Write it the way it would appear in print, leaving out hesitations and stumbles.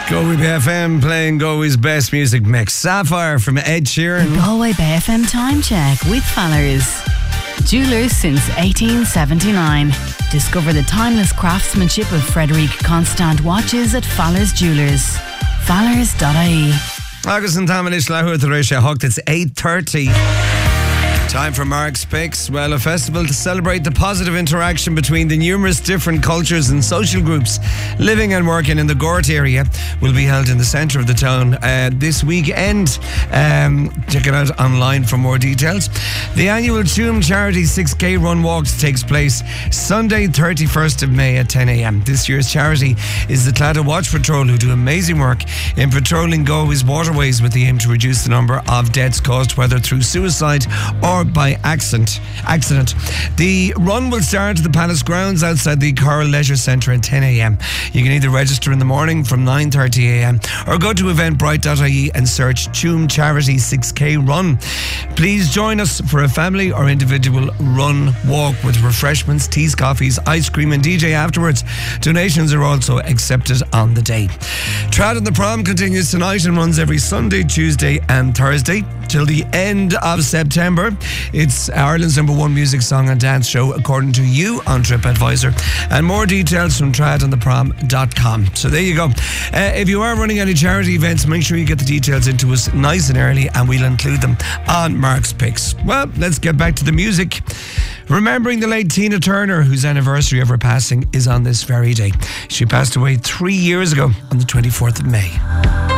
Galway Bay FM playing Galway's best music mix. Sapphire from Ed Sheeran. Galway Bay FM time check with Fallers. Jewellers since 1879. Discover the timeless craftsmanship of Frederic Constant watches at Fallers Jewellers. Fallers.ie. Agus an Tamanish Lahur the Risha Hooked. It's 8:30. Time for Mark's Picks. Well, a festival to celebrate the positive interaction between the numerous different cultures and social groups living and working in the Gort area will be held in the centre of the town this weekend. Check it out online for more details. The annual Tuam Charity 6K Run Walk takes place Sunday 31st of May at 10 a.m. This year's charity is the Claddagh Watch Patrol, who do amazing work in patrolling Galway's waterways with the aim to reduce the number of deaths caused whether through suicide or by accident. The run will start at the Palace grounds outside the Coral Leisure Centre at 10 a.m. You can either register in the morning from 9:30 a.m. or go to eventbrite.ie and search Tuam Charity 6K Run. Please join us for a family or individual run walk with refreshments, teas, coffees, ice cream and DJ afterwards. Donations are also accepted on the day. Trad on the Prom continues tonight and runs every Sunday, Tuesday and Thursday till the end of September. It's Ireland's #1 music, song and dance show according to you on TripAdvisor, and more details from tradontheprom.com. So there you go. If you are running any charity events, make sure you get the details into us nice and early and we'll include them on Mark's Picks. Well, let's get back to the music. Remembering the late Tina Turner, whose anniversary of her passing is on this very day. She passed away 3 years ago on the 24th of May.